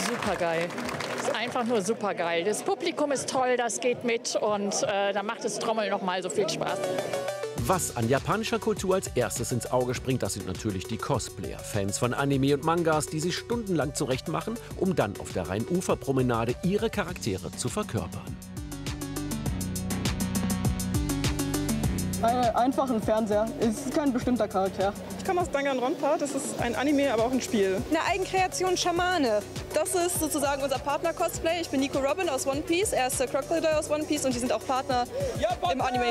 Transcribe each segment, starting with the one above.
Super geil. Ist einfach nur super geil. Das Publikum ist toll, das geht mit und da macht das Trommeln noch mal so viel Spaß. Was an japanischer Kultur als erstes ins Auge springt, das sind natürlich die Cosplayer. Fans von Anime und Mangas, die sich stundenlang zurechtmachen, um dann auf der Rhein-Ufer-Promenade ihre Charaktere zu verkörpern. Einen einfachen Fernseher. Es ist kein bestimmter Charakter. Ich komme aus Danganronpa, das ist ein Anime, aber auch ein Spiel. Eine Eigenkreation Schamane. Das ist sozusagen unser Partner-Cosplay. Ich bin Nico Robin aus One Piece, er ist der Crocodile aus One Piece und die sind auch Partner im Anime.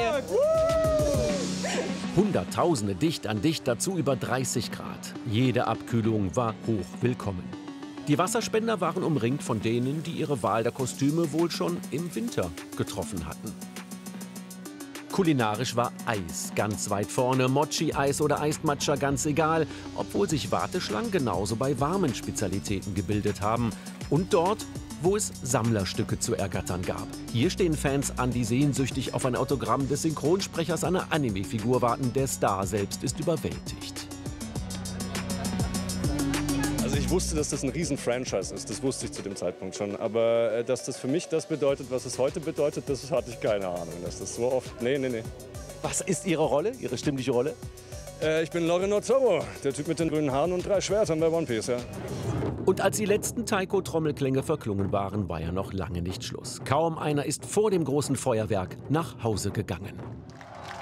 Hunderttausende dicht an dicht, dazu über 30 Grad. Jede Abkühlung war hoch willkommen. Die Wasserspender waren umringt von denen, die ihre Wahl der Kostüme wohl schon im Winter getroffen hatten. Kulinarisch war Eis ganz weit vorne, Mochi-Eis oder Eismatcha ganz egal, obwohl sich Warteschlangen genauso bei warmen Spezialitäten gebildet haben. Und dort, wo es Sammlerstücke zu ergattern gab. Hier stehen Fans an, die sehnsüchtig auf ein Autogramm des Synchronsprechers einer Anime-Figur warten. Der Star selbst ist überwältigt. Also ich wusste, dass das ein Riesen-Franchise ist, das wusste ich zu dem Zeitpunkt schon. Aber dass das für mich das bedeutet, was es heute bedeutet, das hatte ich keine Ahnung. Dass das so oft... Nee. Was ist Ihre Rolle, Ihre stimmliche Rolle? Ich bin Loreno Zorro, der Typ mit den grünen Haaren und 3 Schwertern bei One Piece, ja. Und als die letzten Taiko-Trommelklänge verklungen waren, war ja noch lange nicht Schluss. Kaum einer ist vor dem großen Feuerwerk nach Hause gegangen.